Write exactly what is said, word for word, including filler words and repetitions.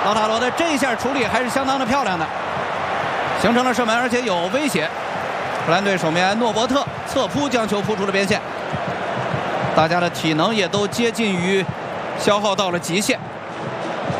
劳塔罗的这一下处理还是相当的漂亮的，形成了射门，而且有威胁。荷兰队守门员诺伯特侧扑将球扑出了边线，大家的体能也都接近于消耗到了极限。